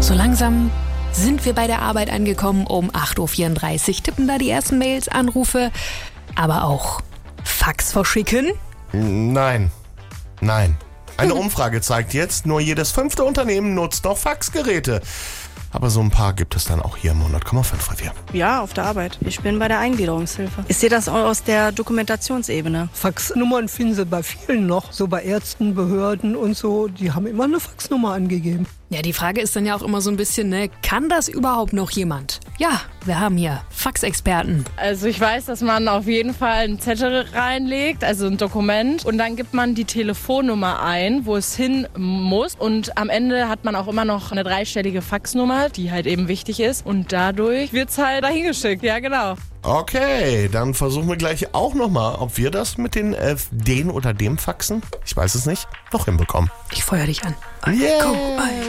So langsam sind wir bei der Arbeit angekommen. Um 8.34 Uhr tippen da die ersten Mails, Anrufe, aber auch Fax verschicken. Nein. Eine Umfrage zeigt jetzt, nur jedes 5. Unternehmen nutzt noch Faxgeräte. Aber so ein paar gibt es dann auch hier im 100,5 Revier. Ja, auf der Arbeit. Ich bin bei der Eingliederungshilfe. Ich sehe das auch aus der Dokumentationsebene. Faxnummern finden Sie bei vielen noch, so bei Ärzten, Behörden und so. Die haben immer eine Faxnummer angegeben. Ja, die Frage ist dann ja auch immer so ein bisschen, ne, kann das überhaupt noch jemand? Ja, wir haben hier Faxexperten. Also ich weiß, dass man auf jeden Fall einen Zettel reinlegt, also ein Dokument, und dann gibt man die Telefonnummer ein, wo es hin muss, und am Ende hat man auch immer noch eine 3-stellige Faxnummer, die halt eben wichtig ist, und dadurch wird es halt dahin geschickt, ja genau. Okay, dann versuchen wir gleich auch nochmal, ob wir das mit den oder dem Faxen, ich weiß es nicht, noch hinbekommen. Ich feuer dich an. Yeah. Go.